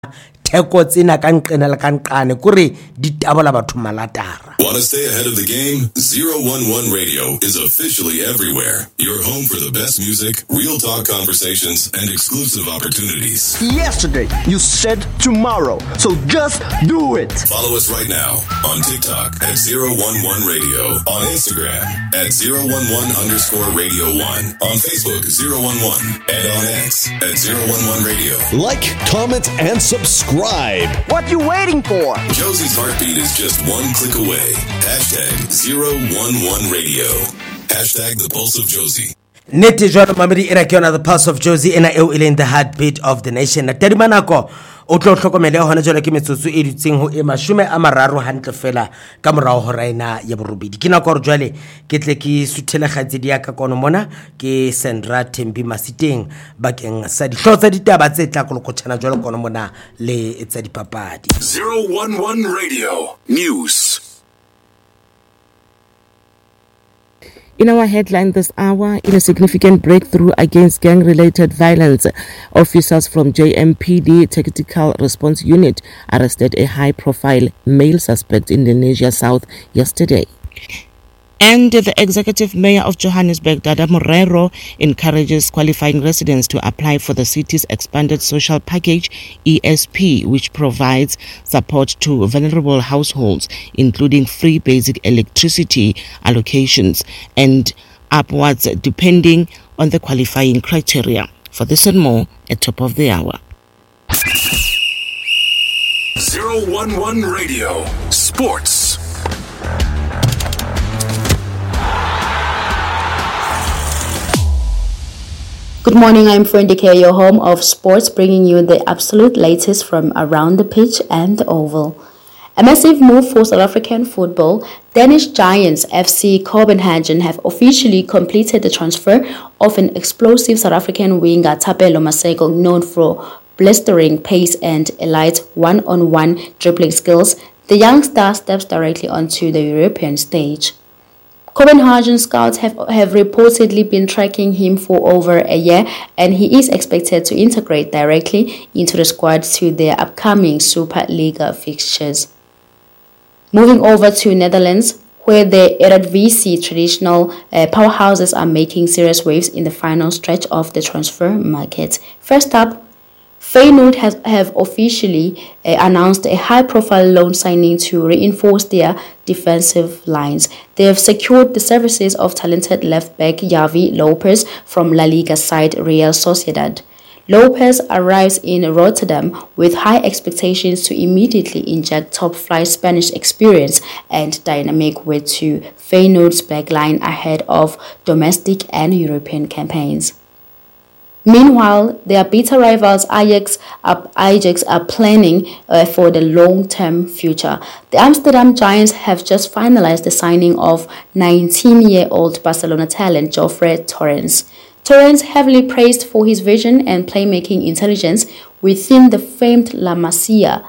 theko tsena ka nqena le ka nqane kore di tabola batho malatara. Want to stay ahead of the game? 011 Radio is officially everywhere. Your home for the best music, real talk conversations, and exclusive opportunities. Yesterday, you said tomorrow, so just do it. Follow us right now on TikTok at 011 Radio, on Instagram at 011_Radio1, on Facebook 011, and on X at 011 Radio. Like, comment, and subscribe. What you waiting for? Josie's heartbeat is just one click away. Hashtag 011 Radio. Hashtag the pulse of Josie. Nete jwalo mamedi ena ke yona the pulse of Josie ena eo ileng the heartbeat of the nation. Tadima nako o tlo hlokomele hona jwale ke metsotso e dutseng ho e 30 hantle fela ka morao ho raina ya borobedi. Ke nako re jwale ke tle ke suthele kgatsedi ya ka kono mona ke Sandra Thembi Masiteng bakeng sa dihlotsa ditaba tse tla kolokotshana jwale kono mona le tsa dipapadi. 011 Radio News. In our headline this hour, in a significant breakthrough against gang-related violence, officers from JMPD Tactical Response Unit arrested a high-profile male suspect in Indonesia South yesterday. And the executive mayor of Johannesburg, Dada Morero, encourages qualifying residents to apply for the city's expanded social package, ESP, which provides support to vulnerable households, including free basic electricity allocations and upwards depending on the qualifying criteria. For this and more, at top of the hour. 011 Radio Sports. Good morning, I'm Frendike, your home of sports, bringing you the absolute latest from around the pitch and the oval. A massive move for South African football. Danish giants FC Copenhagen have officially completed the transfer of an explosive South African winger, Thapelo Maseko, known for blistering pace and elite one-on-one dribbling skills. The young star steps directly onto the European stage. Copenhagen scouts have reportedly been tracking him for over a year, and he is expected to integrate directly into the squad to their upcoming Super League fixtures. Moving over to Netherlands, where the Eredivisie traditional powerhouses are making serious waves in the final stretch of the transfer market. First up, Feyenoord have officially announced a high-profile loan signing to reinforce their defensive lines. They have secured the services of talented left-back Javi Lopez from La Liga side Real Sociedad. Lopez arrives in Rotterdam with high expectations to immediately inject top-flight Spanish experience and dynamic wit to Feyenoord's backline ahead of domestic and European campaigns. Meanwhile, their bitter rivals Ajax are planning for the long-term future. The Amsterdam Giants have just finalized the signing of 19-year-old Barcelona talent Jofre Torrens. Torrens, heavily praised for his vision and playmaking intelligence within the famed La Masia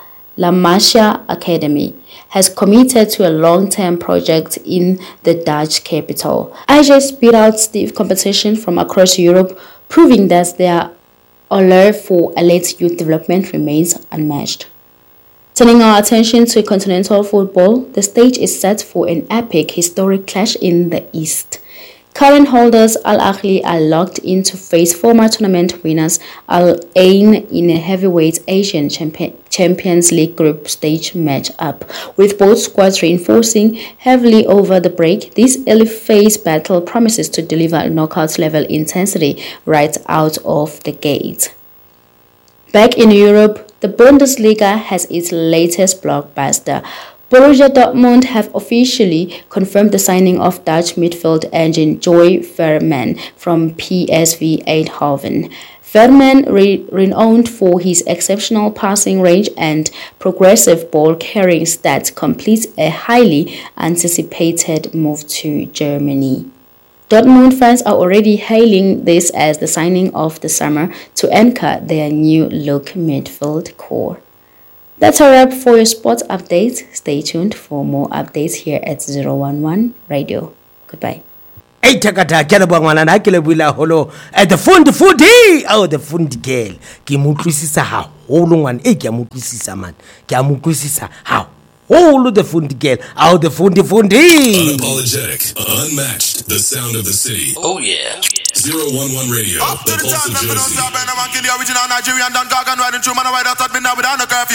Academy, has committed to a long-term project in the Dutch capital. Ajax beat out stiff competition from across Europe, proving that their allure for elite youth development remains unmatched. Turning our attention to continental football, the stage is set for an epic historic clash in the East. Current holders Al Ahly are locked in to face former tournament winners Al Ain in a heavyweight Asian Champions League group stage match-up. With both squads reinforcing heavily over the break, this early phase battle promises to deliver knockout-level intensity right out of the gate. Back in Europe, the Bundesliga has its latest blockbuster. Borussia Dortmund have officially confirmed the signing of Dutch midfield engine Joy Veerman from PSV Eindhoven. Veerman, renowned for his exceptional passing range and progressive ball-carrying stats, completes a highly anticipated move to Germany. Dortmund fans are already hailing this as the signing of the summer to anchor their new-look midfield core. That's a wrap for your sports updates. Stay tuned for more updates here at 011 Radio. Goodbye. takata ke le bongwana na ke le buila holo the fundi oh the fundi girl ke mo tlisisa ha holo ngwana ke a mo tlisisa man ke a mo tlisisa ha holo the fundi girl oh the fundi unapologetic, unmatched, the sound of the city. Oh yeah. 011 Radio, the pulse of Jersey.